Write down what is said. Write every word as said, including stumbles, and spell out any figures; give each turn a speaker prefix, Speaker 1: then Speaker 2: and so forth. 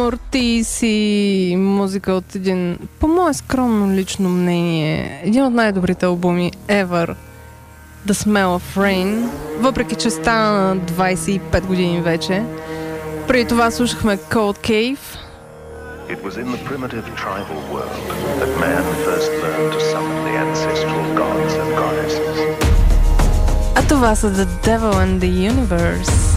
Speaker 1: Мортис и музика от един, по мое скромно лично мнение, един от най-добрите албуми ever, The Smell of Rain, въпреки че стана на двайсет и пет години вече. Преди това слушахме Cold Cave.
Speaker 2: It was in the primitive tribal world that man first learned to summon the ancestral gods and goddesses.
Speaker 1: А това са The Devil and the Universe.